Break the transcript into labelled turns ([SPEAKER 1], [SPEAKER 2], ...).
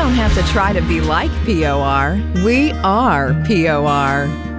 [SPEAKER 1] don't have to try to be like POR. We are POR.